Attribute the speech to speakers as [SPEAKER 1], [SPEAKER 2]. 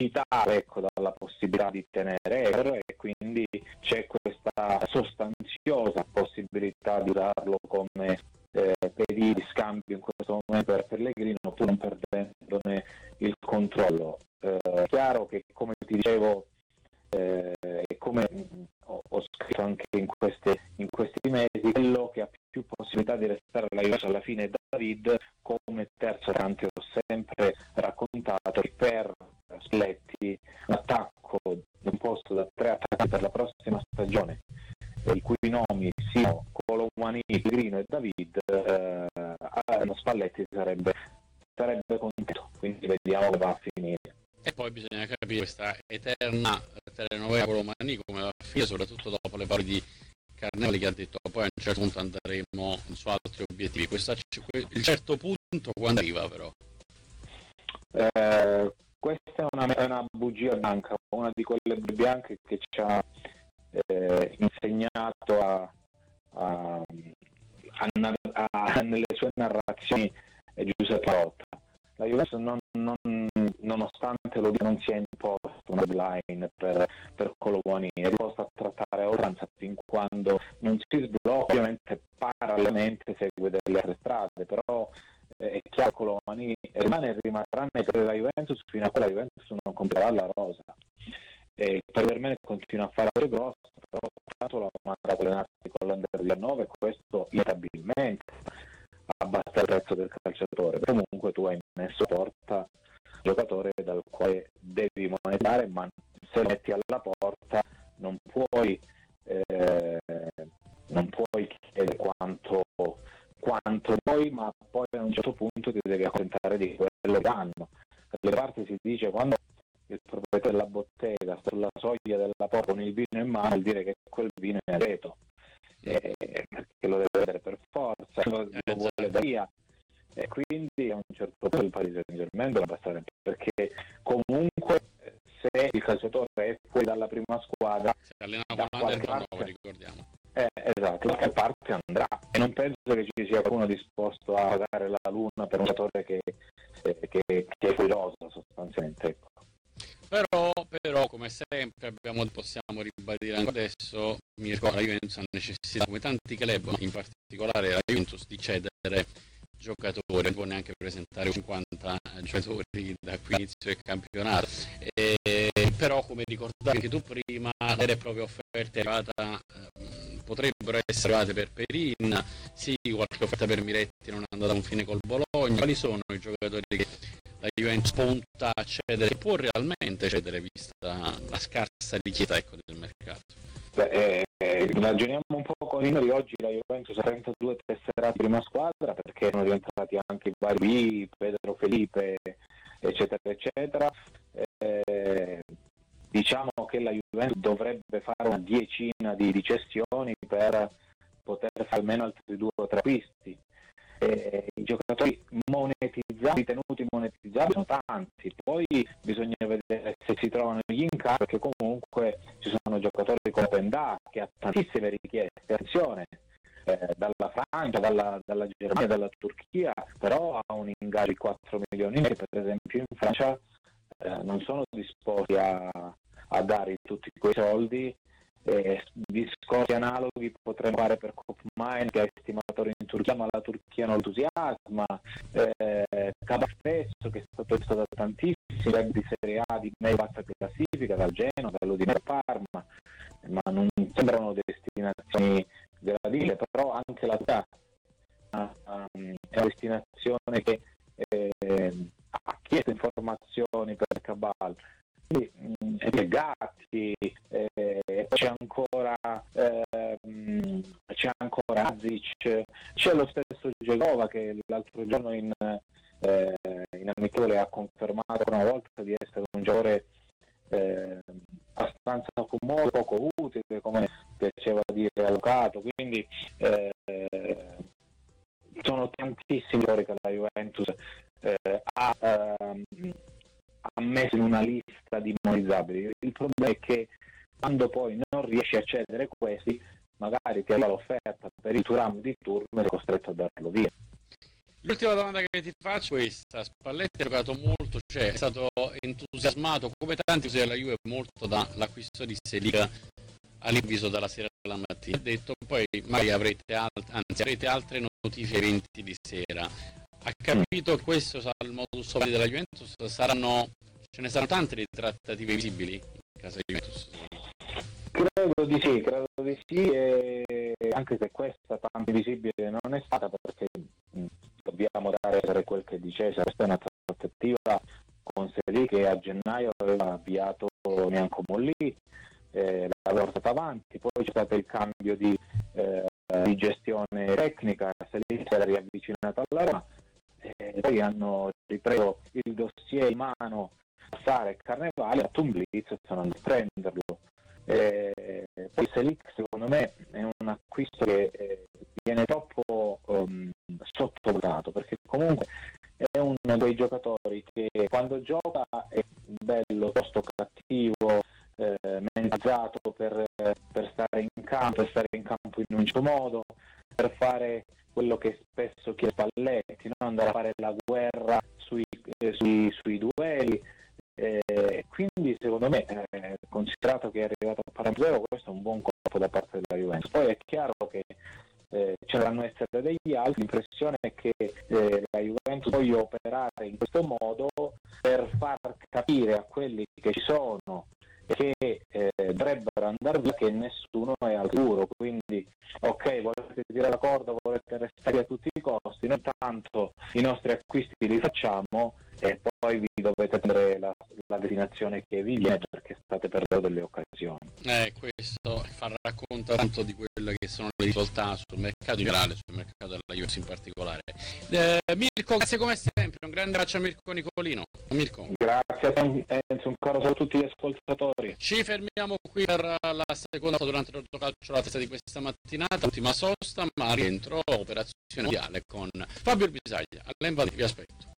[SPEAKER 1] limitare, ecco, dalla possibilità di tenere euro, e quindi c'è questa sostanziosa possibilità di usarlo come pedì di scambio in questo momento per Pellegrino, pur non perdendone il controllo. Chiaro che, come ti dicevo, e come ho scritto anche in questi mesi, quello che ha più possibilità di restare alla Juventus alla fine è David. Come terzo attaccante ho sempre raccontato che per Spalletti l'attacco composto da 3 attaccanti per la prossima stagione, i cui nomi siano Colomani, Pellegrino e David, Spalletti sarebbe contento, quindi vediamo come va a finire.
[SPEAKER 2] E poi bisogna capire questa eterna telenovela Colomani come va a finire, soprattutto dopo le parole di Carnevali, che ha detto poi a un certo punto andremo su altri obiettivi. Il certo punto quando arriva, però?
[SPEAKER 1] Questa è una bugia bianca, una di quelle bugie bianche che ci ha insegnato nelle sue narrazioni Giuseppe Marotta. La Juventus nonostante lo non sia imposto una deadline per Colomani, è disposto a trattare a oltranza fin quando non si sblocca. Ovviamente parallelamente segue delle altre strade, però è chiaro che Colomani rimarrà per la Juventus fino a quella Juventus non comprerà la rosa. Per me continua a fare le grosse, però tanto l'ha mandato allenarsi con l'Under 19, questo inevitabilmente abbassa il prezzo del calciatore. Comunque tu hai messo porta un giocatore dal quale devi monetare, ma se lo metti alla porta non puoi chiedere quanto vuoi, ma poi a un certo punto ti devi accontentare di quello che hanno. Per le parti si dice, quando il proprietario della bottega sulla soglia della porta con il vino in mano, vuol dire che quel vino è reto, perché lo deve vedere per forza, lo vuole via, e quindi a un certo punto il Paris Saint-Germain deve passare, perché comunque se il calciatore è fuori dalla prima squadra,
[SPEAKER 2] si allena con l'Under 19, ricordiamo.
[SPEAKER 1] Esatto, da che parte andrà, e non penso che ci sia qualcuno disposto a pagare la luna per un giocatore che è fuori rosa sostanzialmente, ecco.
[SPEAKER 2] Però come sempre possiamo ribadire anche adesso, mi ricordo, la Juventus ha necessità, come tanti club, in particolare la Juventus, di cedere giocatori, non può neanche presentare 50 giocatori da qui inizio del campionato, però come ricordavi anche tu prima, le vere e proprie offerte arrivata potrebbero essere arrivate per Perin, sì, qualche offerta per Miretti non è andata a un fine col Bologna. Quali sono i giocatori che la Juventus punta a cedere, può realmente cedere vista la scarsa richiesta, ecco, del mercato?
[SPEAKER 1] Ragioniamo un po' con i numeri. Oggi la Juventus ha 32 tesserati prima squadra, perché sono diventati anche i vari Pedro Felipe, eccetera eccetera. Diciamo che la Juventus dovrebbe fare una decina di cessioni per poter fare almeno altri 2 o 3 acquisti. I giocatori ritenuti monetizzabili sono tanti, poi bisogna vedere se si trovano gli incassi, perché comunque ci sono giocatori come Pendà che ha tantissime richieste, attenzione, dalla Francia, dalla Germania, dalla Turchia, però ha un ingaggio di 4 milioni, che per esempio in Francia non sono disposti a dare tutti quei soldi. Discorsi analoghi potremmo fare per Kopmain, che è estimatore in Turchia, ma la Turchia non entusiasma, Kabak stesso, che è stato visto da tantissimi club di Serie A di media bassa classifica, dal Genoa, dall'Udinese, Parma, ma non sembrano destinazioni gradite. Però anche la Turchia è una destinazione che ha chiesto informazioni per Cabal. Gatti, c'è ancora Azic, c'è lo stesso Gelova, che l'altro giorno in amichevole ha confermato una volta di essere un giocatore abbastanza molto poco utile, come piaceva dire Avvocato. Quindi sono tantissimi giocatori che la Juventus ha messo in una lista di monetizzabili. Il problema è che quando poi non riesci a cedere questi, magari ti arriva l'offerta per il tuo ramo di turno e sei costretto a darlo via.
[SPEAKER 2] L'ultima domanda che ti faccio è questa: Spalletti ha giocato molto, cioè è stato entusiasmato come tanti della Juve molto dall'acquisto di Selic all'improvviso dalla sera alla mattina. Ha detto poi magari avrete altre notifiche eventi di sera. Ha capito che questo sarà il modus operandi della Juventus? Ce ne saranno tante di trattative visibili in casa Juventus?
[SPEAKER 1] Credo di sì, e anche se questa tanto visibile non è stata, perché dobbiamo dare quel che di Cesare. Questa è una trattativa con Selic che a gennaio aveva avviato Bianco Mollì, l'aveva portata avanti, poi c'è stato il cambio di gestione tecnica, Selic si era riavvicinato alla Roma, poi hanno ripreso il dossier in mano a Sara e Carnevale, a Blitz e sono andati a prenderlo. Poi Selic secondo me è un acquisto che viene troppo sottovalutato, perché comunque è uno dei giocatori che quando gioca è bello, tosto, cattivo, mentalizzato per stare in campo, in un certo modo, per fare quello che spesso chiede Spalletti, no? Andare a fare la guerra sui duelli. Quindi secondo me, considerato che è arrivato a Paramzero, questo è un buon colpo da parte della Juventus. Poi è chiaro che ci dovranno essere degli altri. L'impressione è che la Juventus voglia operare in questo modo per far capire a quelli che ci sono che dovrebbero andare via che nessuno è al sicuro, quindi ok, volete tirare la corda, volete restare a tutti i costi, noi tanto i nostri acquisti li facciamo e poi vi dovete prendere la destinazione che vi viene, perché state perdendo delle occasioni.
[SPEAKER 2] Questo fa racconta tanto di quelle che sono le difficoltà sul mercato in generale, sul mercato della Juventus in particolare. Mirko, grazie come sempre, un grande abbraccio a Mirko Nicolino. Mirko.
[SPEAKER 1] Grazie Enzo, un caro saluto a tutti gli ascoltatori.
[SPEAKER 2] Ci fermiamo qui per la seconda durante il calcio la testa di questa mattinata, ultima sosta, ma rientro operazione mondiale con Fabio Bisaglia. Vi aspetto.